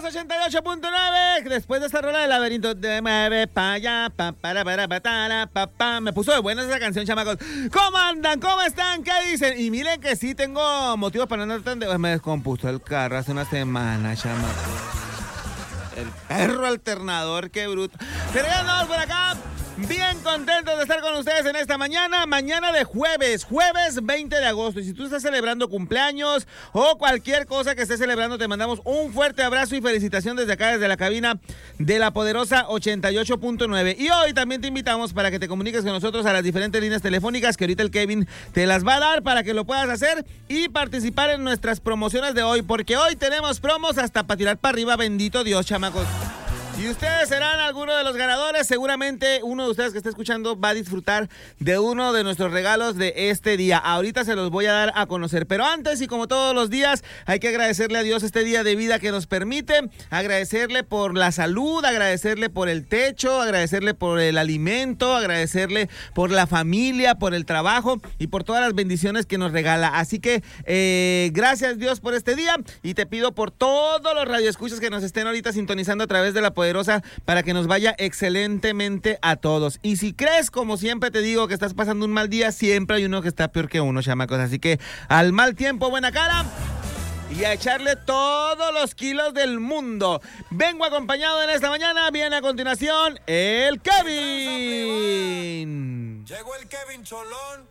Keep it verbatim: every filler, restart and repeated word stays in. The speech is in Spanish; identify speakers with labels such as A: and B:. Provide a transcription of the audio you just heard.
A: ochenta y ocho punto nueve. Después de esta rola del laberinto de mueve pa' allá, pa, para, para, para, pa, pa. Me puso de buenas esa canción, chamacos. ¿Cómo andan? ¿Cómo están? ¿Qué dicen? Y miren que sí tengo motivos para no andar tan de... Me descompuso el carro hace una semana, chamacos. El perro alternador, qué bruto. Pero ya andamos por acá. Bien contentos de estar con ustedes en esta mañana, mañana de jueves, jueves veinte de agosto. Y si tú estás celebrando cumpleaños o cualquier cosa que estés celebrando, te mandamos un fuerte abrazo y felicitación desde acá, desde la cabina de la poderosa ochenta y ocho punto nueve. Y hoy también te invitamos para que te comuniques con nosotros a las diferentes líneas telefónicas que ahorita el Kevin te las va a dar para que lo puedas hacer y participar en nuestras promociones de hoy, porque hoy tenemos promos hasta para tirar para arriba, bendito Dios, chamacos. Y ustedes serán algunos de los ganadores. Seguramente uno de ustedes que está escuchando va a disfrutar de uno de nuestros regalos de este día. Ahorita se los voy a dar a conocer. Pero antes, y como todos los días, hay que agradecerle a Dios este día de vida que nos permite. Agradecerle por la salud, agradecerle por el techo, agradecerle por el alimento, agradecerle por la familia, por el trabajo y por todas las bendiciones que nos regala. Así que eh, gracias Dios por este día. Y te pido por todos los radioescuchas que nos estén ahorita sintonizando a través de la poderosa para que nos vaya excelentemente a todos. Y si crees, como siempre te digo, que estás pasando un mal día, siempre hay uno que está peor que uno, chamacos. Así que al mal tiempo, buena cara. Y a echarle todos los kilos del mundo. Vengo acompañado en esta mañana. Viene a continuación el Kevin.
B: Llegó el Kevin Cholón.